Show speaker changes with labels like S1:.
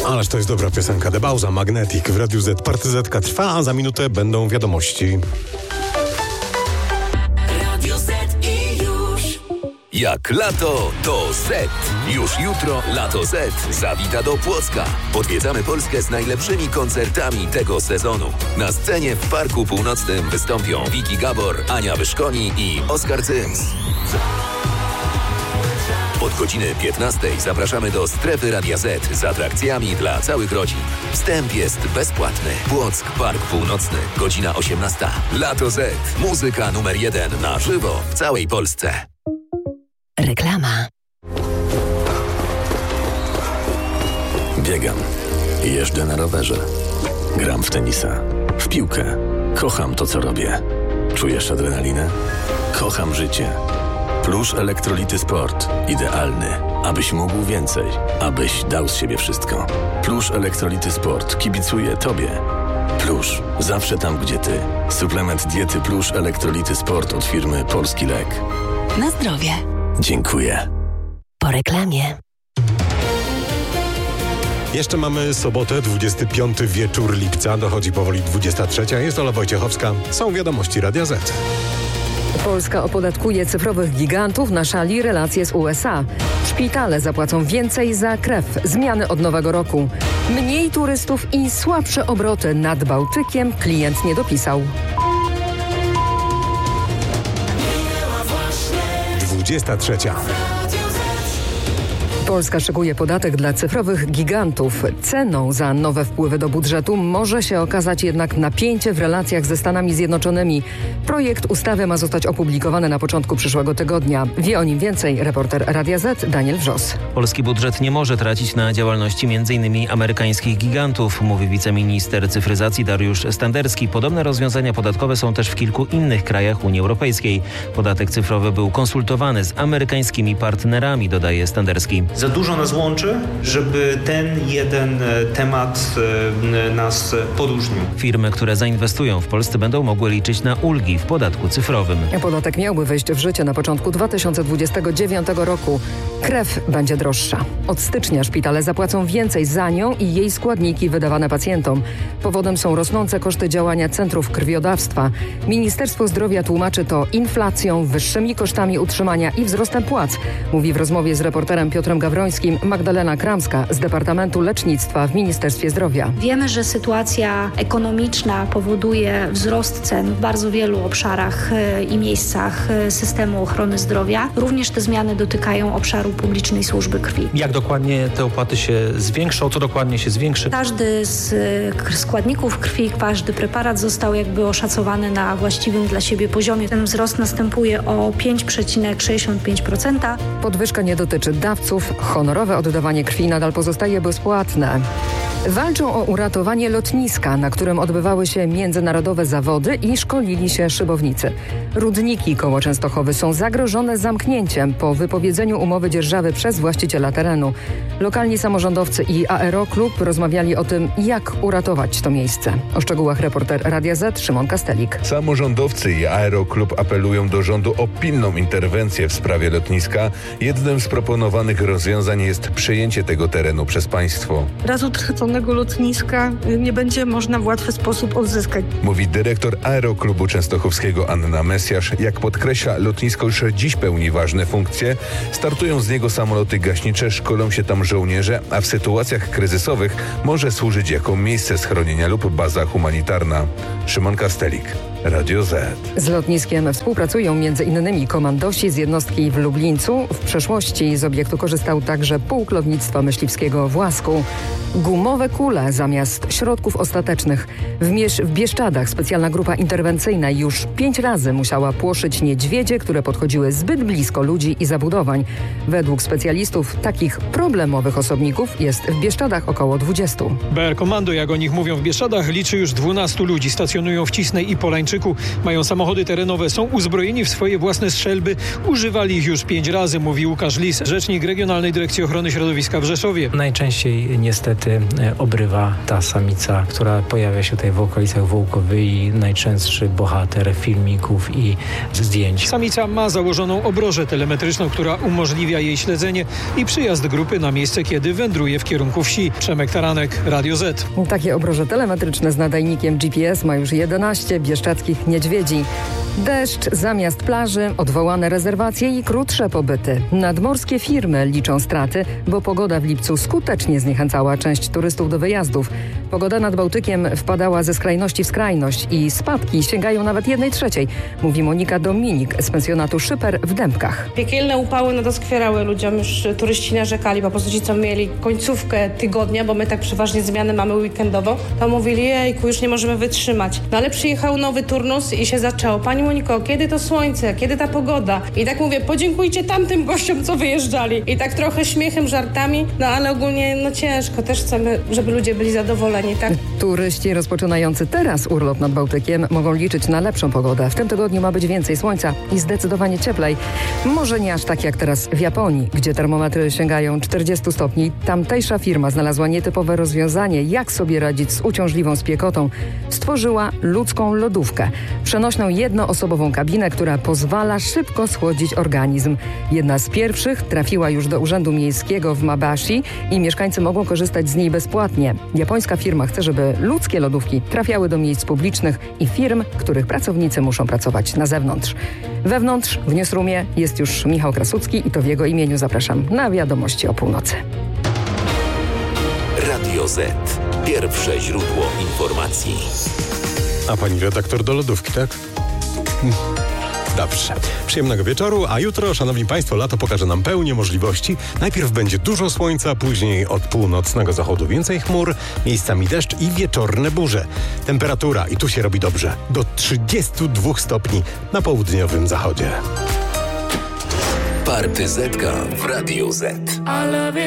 S1: Ależ to jest dobra piosenka. The Bauza, Magnetic w Radiu Z. Partyzetka trwa, a za minutę będą wiadomości.
S2: Radio Z i już.
S3: Jak lato, to Z. Już jutro Lato Z zawita do Płocka. Odwiedzamy Polskę z najlepszymi koncertami tego sezonu. Na scenie w Parku Północnym wystąpią Wiki Gabor, Ania Wyszkoni i Oskar Cyms. Od godziny 15 zapraszamy do strefy Radia Z z atrakcjami dla całych rodzin. Wstęp jest bezpłatny. Płock, Park Północny, godzina 18. Lato Z. Muzyka numer 1 na żywo w całej Polsce.
S4: Reklama.
S5: Biegam. Jeżdżę na rowerze. Gram w tenisa. W piłkę. Kocham to, co robię. Czujesz adrenalinę? Kocham życie. Plusz Elektrolity Sport. Idealny, abyś mógł więcej. Abyś dał z siebie wszystko. Plusz Elektrolity Sport kibicuje Tobie. Plusz. Zawsze tam, gdzie Ty. Suplement diety Plusz Elektrolity Sport od firmy Polski Lek.
S4: Na zdrowie.
S5: Dziękuję.
S4: Po reklamie.
S1: Jeszcze mamy sobotę, 25 wieczór lipca, dochodzi powoli 23. Jest Ola Wojciechowska. Są wiadomości Radia Z.
S6: Polska opodatkuje cyfrowych gigantów na szali relacje z USA. Szpitale zapłacą więcej za krew. Zmiany od nowego roku. Mniej turystów i słabsze obroty nad Bałtykiem klient nie dopisał.
S1: 23.
S6: Polska szykuje podatek dla cyfrowych gigantów. Ceną za nowe wpływy do budżetu może się okazać jednak napięcie w relacjach ze Stanami Zjednoczonymi. Projekt ustawy ma zostać opublikowany na początku przyszłego tygodnia. Wie o nim więcej reporter Radia Z Daniel Wrzos.
S7: Polski budżet nie może tracić na działalności m.in. amerykańskich gigantów, mówi wiceminister cyfryzacji Dariusz Standerski. Podobne rozwiązania podatkowe są też w kilku innych krajach Unii Europejskiej. Podatek cyfrowy był konsultowany z amerykańskimi partnerami, dodaje Standerski.
S8: Za dużo nas łączy, żeby ten jeden temat nas poróżnił.
S7: Firmy, które zainwestują w Polsce, będą mogły liczyć na ulgi w podatku cyfrowym.
S6: Podatek miałby wejść w życie na początku 2029 roku. Krew będzie droższa. Od stycznia szpitale zapłacą więcej za nią i jej składniki wydawane pacjentom. Powodem są rosnące koszty działania centrów krwiodawstwa. Ministerstwo Zdrowia tłumaczy to inflacją, wyższymi kosztami utrzymania i wzrostem płac, mówi w rozmowie z reporterem Piotrem Gawrońskim Magdalena Kramska z Departamentu Lecznictwa w Ministerstwie Zdrowia.
S9: Wiemy, że sytuacja ekonomiczna powoduje wzrost cen w bardzo wielu obszarach i miejscach systemu ochrony zdrowia. Również te zmiany dotykają obszaru publicznej służby krwi.
S8: Jak dokładnie te opłaty się zwiększą, co dokładnie się zwiększy?
S9: Każdy z składników krwi, każdy preparat został jakby oszacowany na właściwym dla siebie poziomie. Ten wzrost następuje o 5,65%.
S6: Podwyżka nie dotyczy dawców. Honorowe oddawanie krwi nadal pozostaje bezpłatne. Walczą o uratowanie lotniska, na którym odbywały się międzynarodowe zawody i szkolili się szybownicy. Rudniki koło Częstochowy są zagrożone zamknięciem po wypowiedzeniu umowy dzierżawy przez właściciela terenu. Lokalni samorządowcy i Aeroklub rozmawiali o tym, jak uratować to miejsce. O szczegółach reporter Radia Z Szymon Kastelik.
S10: Samorządowcy i Aeroklub apelują do rządu o pilną interwencję w sprawie lotniska. Jednym z proponowanych rozwiązań jest przejęcie tego terenu przez państwo.
S11: Raz utraconego lotniska nie będzie można w łatwy sposób odzyskać.
S10: Mówi dyrektor Aeroklubu Częstochowskiego Anna Mesjasz. Jak podkreśla, lotnisko już dziś pełni ważne funkcje. Startują z niego samoloty gaśnicze, szkolą się tam żołnierze, a w sytuacjach kryzysowych może służyć jako miejsce schronienia lub baza humanitarna. Szymon Kastelik, Radio Z.
S6: Z lotniskiem współpracują m.in. komandosi z jednostki w Lublińcu. W przeszłości z obiektu korzystał także Pułk Lotnictwa Myśliwskiego w Łasku. Gumowe kule zamiast środków ostatecznych. W Bieszczadach specjalna grupa interwencyjna już 5 razy musiała płoszyć niedźwiedzie, które podchodziły zbyt blisko ludzi i zabudowań. Według specjalistów takich problemowych osobników jest w Bieszczadach około 20.
S12: BR Komando, jak o nich mówią w Bieszczadach, liczy już 12 ludzi. Stacjonują w Cisnej i Polańczynie. szyku. Mają samochody terenowe, są uzbrojeni w swoje własne strzelby. Używali ich już 5 razy, mówi Łukasz Lis, rzecznik Regionalnej Dyrekcji Ochrony Środowiska w Rzeszowie.
S13: Najczęściej niestety obrywa ta samica, która pojawia się tutaj w okolicach Wołkowyi, najczęstszy bohater filmików i zdjęć.
S12: Samica ma założoną obrożę telemetryczną, która umożliwia jej śledzenie i przyjazd grupy na miejsce, kiedy wędruje w kierunku wsi. Przemek Taranek, Radio Z.
S6: Takie obroże telemetryczne z nadajnikiem GPS ma już 11 bieszczadzkich niedźwiedzi. Deszcz zamiast plaży, odwołane rezerwacje i krótsze pobyty. Nadmorskie firmy liczą straty, bo pogoda w lipcu skutecznie zniechęcała część turystów do wyjazdów. Pogoda nad Bałtykiem wpadała ze skrajności w skrajność i spadki sięgają nawet 1/3, mówi Monika Dominik z pensjonatu Szyper w Dębkach.
S14: Piekielne upały doskwierały ludziom, już turyści narzekali, po prostu ci, co mieli końcówkę tygodnia, bo my tak przeważnie zmianę mamy weekendową, to mówili, jejku, już nie możemy wytrzymać. No ale przyjechał nowy turnus i się zaczęło. Pani Moniko, kiedy to słońce, kiedy ta pogoda? I tak mówię, podziękujcie tamtym gościom, co wyjeżdżali. I tak trochę śmiechem, żartami, no ale ogólnie ciężko. Też chcemy, żeby ludzie byli zadowoleni, tak?
S6: Turyści rozpoczynający teraz urlop nad Bałtykiem mogą liczyć na lepszą pogodę. W tym tygodniu ma być więcej słońca i zdecydowanie cieplej. Może nie aż tak jak teraz w Japonii, gdzie termometry sięgają 40 stopni. Tamtejsza firma znalazła nietypowe rozwiązanie, jak sobie radzić z uciążliwą spiekotą. Stworzyła ludzką lodówkę. Przenośną jednoosobową kabinę, która pozwala szybko schłodzić organizm. Jedna z pierwszych trafiła już do Urzędu Miejskiego w Mabashi i mieszkańcy mogą korzystać z niej bezpłatnie. Japońska firma chce, żeby ludzkie lodówki trafiały do miejsc publicznych i firm, których pracownicy muszą pracować na zewnątrz. Wewnątrz w Newsroomie jest już Michał Krasucki i to w jego imieniu zapraszam na wiadomości o północy.
S3: Radio Z. Pierwsze źródło informacji.
S1: A pani redaktor do lodówki, tak? Dobrze. Przyjemnego wieczoru, a jutro, szanowni państwo, lato pokaże nam pełnię możliwości. Najpierw będzie dużo słońca, później od północnego zachodu więcej chmur, miejscami deszcz i wieczorne burze. Temperatura, i tu się robi dobrze, do 32 stopni na południowym zachodzie.
S3: Partyzetka w Radio Z.